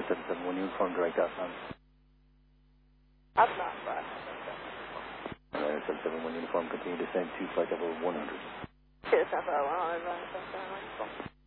771 uniform, direct Atlan. Atlan, right. Ryder 771 uniform, continue descent to flight level 100. Cheers, Alpha 100, right.